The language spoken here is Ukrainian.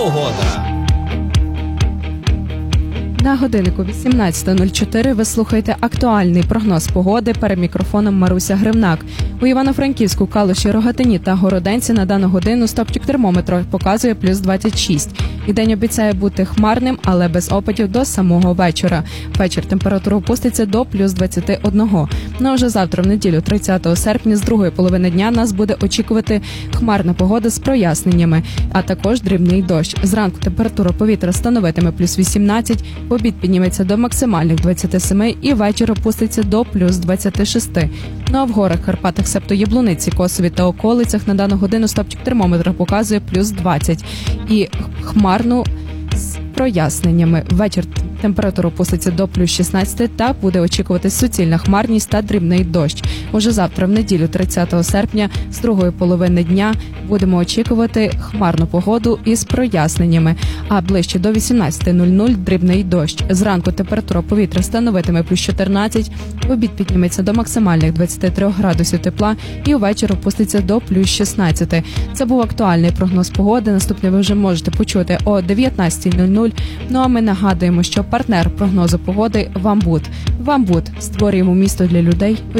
погода. На годиннику 18:04 ви слухаєте актуальний прогноз погоди. Перед мікрофоном Маруся Гривнак. У Івано-Франківську, Калуші, Рогатині та Городенці на дану годину стопчик термометра показує плюс 26. І день обіцяє бути хмарним, але без опадів до самого вечора. Вечір температура опуститься до плюс 21. Ну а вже завтра, в неділю, 30 серпня, з другої половини дня нас буде очікувати хмарна погода з проясненнями, а також дрібний дощ. Зранку температура повітря становитиме плюс 18, в обід підніметься до максимальних 27 і вечір опуститься до плюс 26. Ну а в горах, Карпатах, себто Яблуниці, Косові та околицях на дану годину стопчик термометра показує плюс 20. І хмарну з проясненнями. Ввечір температура опуститься до плюс 16 та буде очікуватись суцільна хмарність та дрібний дощ. Уже завтра, в неділю, 30 серпня, з другої половини дня будемо очікувати хмарну погоду із проясненнями, а ближче до 18:00 дрібний дощ. Зранку температура повітря становитиме плюс 14, в обід підніметься до максимальних 23 градусів тепла і увечері опуститься до плюс 16. Це був актуальний прогноз погоди. Наступне ви вже можете почути о 19:00. Ну а ми нагадуємо, що партнер прогнозу погоди «Вамбут». «Вамбут» – створюємо місто для людей,